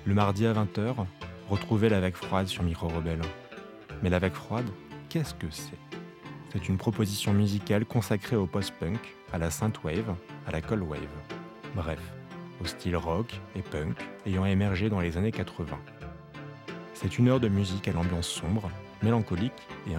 Le mardi à 20h, retrouvez la vague froide sur Micro Rebelle. Mais la vague froide, qu'est-ce que c'est ? C'est une proposition musicale consacrée au post-punk, à la synthwave, à la cold wave. Bref, au style rock et punk ayant émergé dans les années 80. C'est une heure de musique à l'ambiance sombre, mélancolique et